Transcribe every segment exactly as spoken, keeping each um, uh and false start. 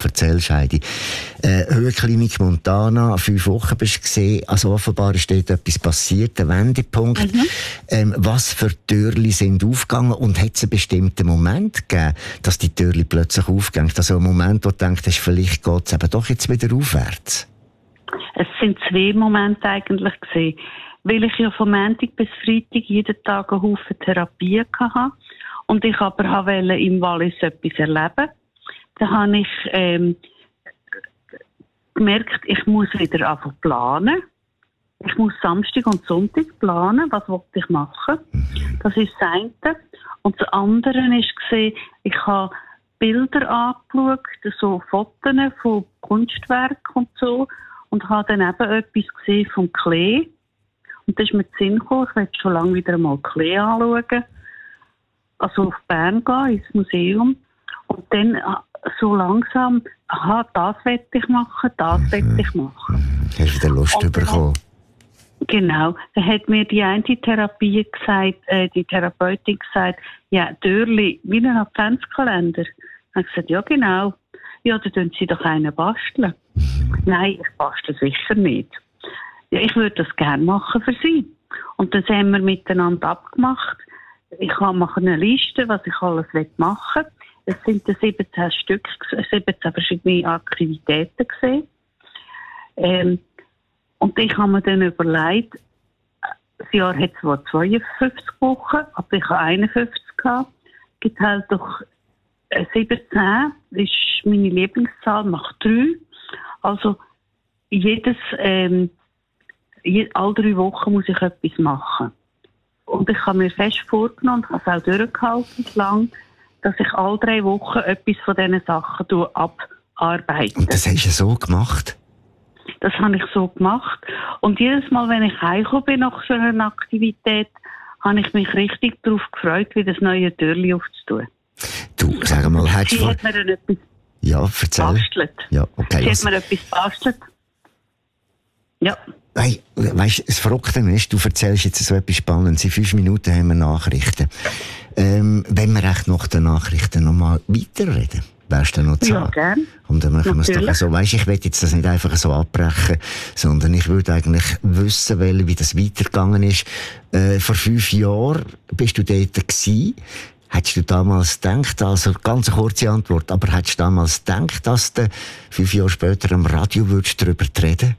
erzählst, Heidi. Äh, Höhenklinik Montana, fünf Wochen bist du gesehen, also offenbar ist dort etwas passiert, ein Wendepunkt. Mhm. Ähm, was für Türchen sind aufgegangen und hat es einen bestimmten Moment gegeben, dass die Türchen plötzlich aufgehen? Also ein Moment, wo du denkst, vielleicht geht es eben doch jetzt wieder aufwärts? Es sind zwei Momente eigentlich gewesen, weil ich ja von Montag bis Freitag jeden Tag einen Haufen Therapie hatte und ich aber wollte im Wallis etwas erleben. Da habe ich ähm, gemerkt, ich muss wieder anfangen planen. Ich muss Samstag und Sonntag planen, was wollte ich machen. Das ist das eine. Und das andere war, ich habe Bilder angeschaut, so Fotos von Kunstwerken und so, und habe dann eben etwas gesehen vom Klee. Und das ist mir in den Sinn gekommen, ich möchte schon lange wieder einmal Klee anschauen. Also auf Bern gehen, ins Museum. Und dann so langsam, aha, das will ich machen, das mhm. will ich machen. Hast du wieder Lust und bekommen? Genau. Dann hat mir die eine Therapie gesagt, äh, die Therapeutin gesagt, ja, Türli, wie ein Adventskalender. Dann habe ich gesagt, ja, genau. Ja, dann tun Sie doch einen basteln. Mhm. Nein, ich bastle sicher nicht. Ja, ich würde das gerne machen für Sie. Und das haben wir miteinander abgemacht. Ich mache eine Liste, was ich alles machen will. Es sind siebzehn Stück, siebzehn verschiedene Aktivitäten gesehen. Ähm, und ich habe mir dann überlegt, das Jahr hat zwar zweiundfünfzig Wochen, aber ich habe einundfünfzig gehabt. Gibt halt doch äh, siebzehn, das ist meine Lieblingszahl, macht drei. Also jedes, ähm, je, alle drei Wochen muss ich etwas machen. Und ich habe mir fest vorgenommen, und habe es auch durchgehalten, lang, dass ich alle drei Wochen etwas von diesen Sachen abarbeite. Und das hast du so gemacht? Das habe ich so gemacht. Und jedes Mal, wenn ich heimgekommen bin nach so einer Aktivität, habe ich mich richtig darauf gefreut, wieder das neue Türchen aufzutun. Du, sag mal, hättest du... Sie hat mir dann etwas ja, erzähl. bastelt. Ja, okay. Sie Was? hat mir etwas bastelt. Ja. Hey, weißt du, das Verrückte ist, du erzählst jetzt so etwas Spannendes. In fünf Minuten haben wir Nachrichten. Ähm, wenn wir echt nach den Nachrichten noch mal weiterreden, wärst du noch zu Ja, gerne. Und dann machen wir es doch so. Weißt, ich will jetzt das nicht einfach so abbrechen, sondern ich würde eigentlich wissen wollen, wie das weitergegangen ist. Äh, vor fünf Jahren bist du dort gewesen. Hättest du damals gedacht, also ganz eine kurze Antwort, aber hättest du damals gedacht, dass du fünf Jahre später am Radio würdest darüber reden?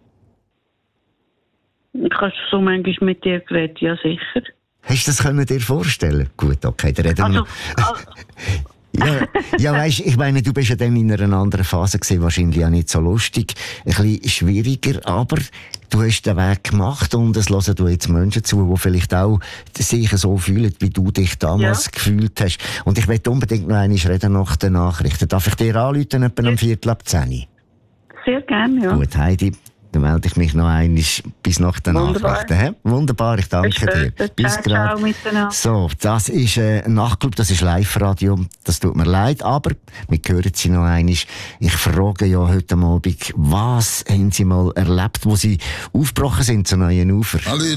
Ich habe so manchmal mit dir geredet, ja sicher. Hast du das können dir vorstellen? Gut, okay, dann reden wir also, noch. ja, ja, weisst, ich meine, du bist ja dann in einer anderen Phase gewesen, wahrscheinlich auch nicht so lustig, ein bisschen schwieriger, aber du hast den Weg gemacht und es hören du jetzt Menschen zu, die vielleicht auch sich so fühlen, wie du dich damals ja. gefühlt hast. Und ich möchte unbedingt noch einmal reden nach den Nachrichten. Darf ich dir anrufen, etwa um Viertel ab zehn? Sehr gerne, ja. Gut, Heidi. Dann melde ich mich noch einmal bis nach den Wunderbar. Nachrichten. He? Wunderbar, ich danke dir. Bis gerade. So, das ist äh, ein Nachtclub, das ist Live-Radio. Das tut mir leid, aber wir hören Sie noch einmal. Ich frage ja heute Abend, was haben Sie mal erlebt, wo Sie aufgebrochen sind zu neuen Ufern?